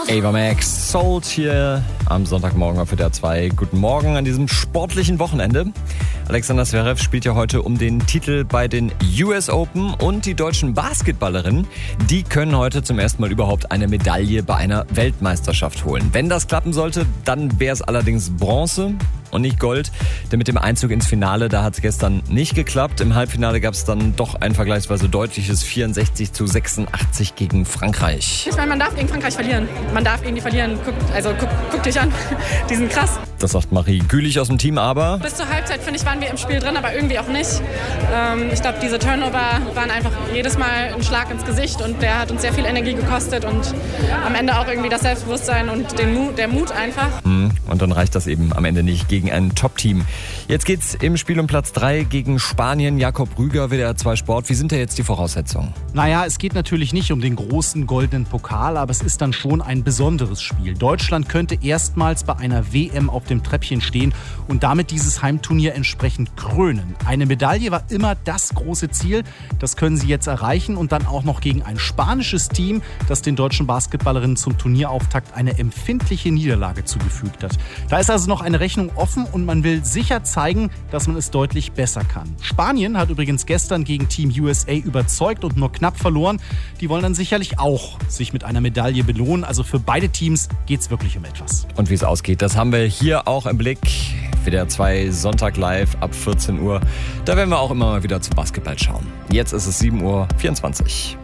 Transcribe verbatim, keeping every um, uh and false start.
Ava Max, Sold hier am Sonntagmorgen auf W D R zwei. Guten Morgen an diesem sportlichen Wochenende. Alexander Zverev spielt ja heute um den Titel bei den U S Open und die deutschen Basketballerinnen, die können heute zum ersten Mal überhaupt eine Medaille bei einer Weltmeisterschaft holen. Wenn das klappen sollte, dann wäre es allerdings Bronze und nicht Gold, denn mit dem Einzug ins Finale, da hat es gestern nicht geklappt. Im Halbfinale gab es dann doch ein vergleichsweise deutliches vierundsechzig zu sechsundachtzig gegen Frankreich. Ich meine, man darf gegen Frankreich verlieren. Man darf gegen die verlieren. Guck, also guck, guck dich an, die sind krass. Das sagt Marie Gülich aus dem Team, aber... Bis zur Halbzeit, finde ich, waren wir im Spiel drin, aber irgendwie auch nicht. Ähm, ich glaube, diese Turnover waren einfach jedes Mal ein Schlag ins Gesicht und der hat uns sehr viel Energie gekostet und am Ende auch irgendwie das Selbstbewusstsein und den Mut, der Mut einfach. Hm, und dann reicht das eben am Ende nicht gegen ein Top-Team. Jetzt geht's im Spiel um Platz drei gegen Spanien. Jakob Rüger, W D R zwei Sport. Wie sind da jetzt die Voraussetzungen? Naja, es geht natürlich nicht um den großen goldenen Pokal, aber es ist dann schon ein besonderes Spiel. Deutschland könnte erstmals bei einer W M auf dem Treppchen stehen und damit dieses Heimturnier entsprechend krönen. Eine Medaille war immer das große Ziel. Das können sie jetzt erreichen und dann auch noch gegen ein spanisches Team, das den deutschen Basketballerinnen zum Turnierauftakt eine empfindliche Niederlage zugefügt hat. Da ist also noch eine Rechnung offen und man will sicher zeigen, dass man es deutlich besser kann. Spanien hat übrigens gestern gegen Team U S A überzeugt und nur knapp verloren. Die wollen dann sicherlich auch sich mit einer Medaille belohnen. Also für beide Teams geht es wirklich um etwas. Und wie es ausgeht, das haben wir hier auch im Blick. W D R zwei Sonntag live ab vierzehn Uhr. Da werden wir auch immer mal wieder zum Basketball schauen. Jetzt ist es sieben Uhr vierundzwanzig.